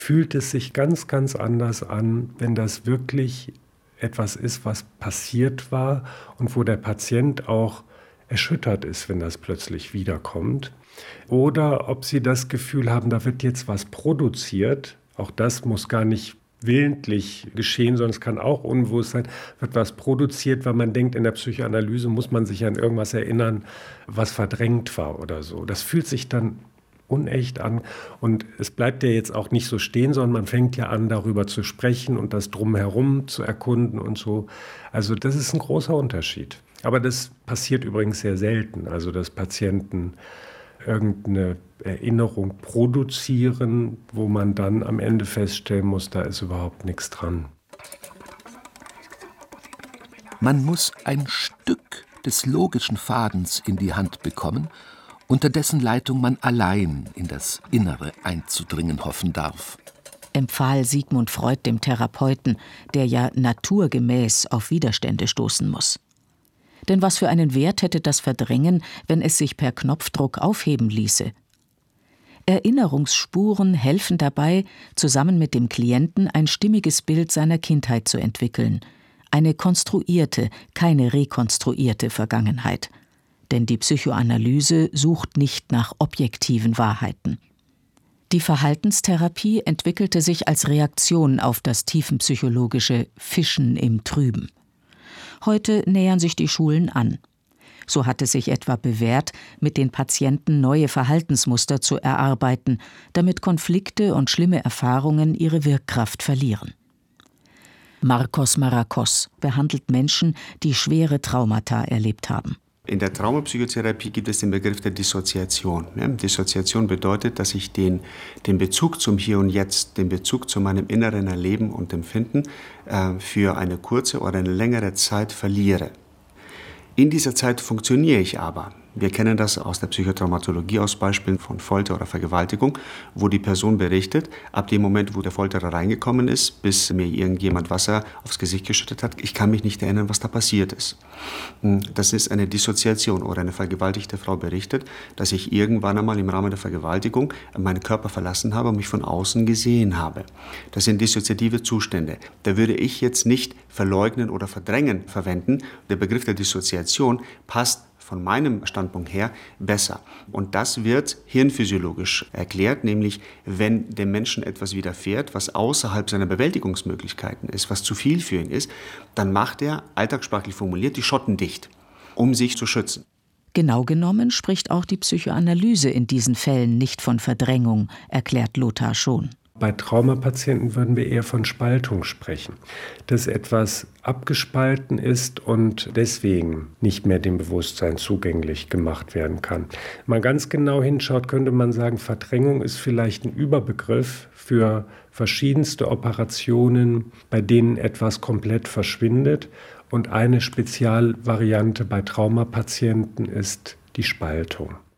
fühlt es sich ganz, ganz anders an, wenn das wirklich etwas ist, was passiert war und wo der Patient auch erschüttert ist, wenn das plötzlich wiederkommt. Oder ob Sie das Gefühl haben, da wird jetzt was produziert. Auch das muss gar nicht willentlich geschehen, sondern es kann auch unbewusst sein, wird was produziert, weil man denkt, in der Psychoanalyse muss man sich an irgendwas erinnern, was verdrängt war oder so. Das fühlt sich dann unecht an und es bleibt ja jetzt auch nicht so stehen, sondern man fängt ja an, darüber zu sprechen und das Drumherum zu erkunden und so. Also das ist ein großer Unterschied. Aber das passiert übrigens sehr selten, also dass Patienten irgendeine Erinnerung produzieren, wo man dann am Ende feststellen muss, da ist überhaupt nichts dran. Man muss ein Stück des logischen Fadens in die Hand bekommen, unter dessen Leitung man allein in das Innere einzudringen hoffen darf. Empfahl Sigmund Freud dem Therapeuten, der ja naturgemäß auf Widerstände stoßen muss. Denn was für einen Wert hätte das Verdrängen, wenn es sich per Knopfdruck aufheben ließe? Erinnerungsspuren helfen dabei, zusammen mit dem Klienten ein stimmiges Bild seiner Kindheit zu entwickeln. Eine konstruierte, keine rekonstruierte Vergangenheit. Denn die Psychoanalyse sucht nicht nach objektiven Wahrheiten. Die Verhaltenstherapie entwickelte sich als Reaktion auf das tiefenpsychologische Fischen im Trüben. Heute nähern sich die Schulen an. So hat es sich etwa bewährt, mit den Patienten neue Verhaltensmuster zu erarbeiten, damit Konflikte und schlimme Erfahrungen ihre Wirkkraft verlieren. Marcos Maracos behandelt Menschen, die schwere Traumata erlebt haben. In der Traumapsychotherapie gibt es den Begriff der Dissoziation. Ja, Dissoziation bedeutet, dass ich den Bezug zum Hier und Jetzt, den Bezug zu meinem inneren Erleben und Empfinden für eine kurze oder eine längere Zeit verliere. In dieser Zeit funktioniere ich aber. Wir kennen das aus der Psychotraumatologie aus Beispielen von Folter oder Vergewaltigung, wo die Person berichtet, ab dem Moment, wo der Folterer reingekommen ist, bis mir irgendjemand Wasser aufs Gesicht geschüttet hat, ich kann mich nicht erinnern, was da passiert ist. Das ist eine Dissoziation. Oder eine vergewaltigte Frau berichtet, dass ich irgendwann einmal im Rahmen der Vergewaltigung meinen Körper verlassen habe und mich von außen gesehen habe. Das sind dissoziative Zustände. Da würde ich jetzt nicht verleugnen oder verdrängen verwenden. Der Begriff der Dissoziation passt von meinem Standpunkt her besser. Und das wird hirnphysiologisch erklärt, nämlich wenn dem Menschen etwas widerfährt, was außerhalb seiner Bewältigungsmöglichkeiten ist, was zu viel für ihn ist, dann macht er, alltagssprachlich formuliert, die Schotten dicht, um sich zu schützen. Genau genommen spricht auch die Psychoanalyse in diesen Fällen nicht von Verdrängung, erklärt Lothar Schon. Bei Traumapatienten würden wir eher von Spaltung sprechen, dass etwas abgespalten ist und deswegen nicht mehr dem Bewusstsein zugänglich gemacht werden kann. Wenn man ganz genau hinschaut, könnte man sagen, Verdrängung ist vielleicht ein Überbegriff für verschiedenste Operationen, bei denen etwas komplett verschwindet. Und eine Spezialvariante bei Traumapatienten ist die Spaltung.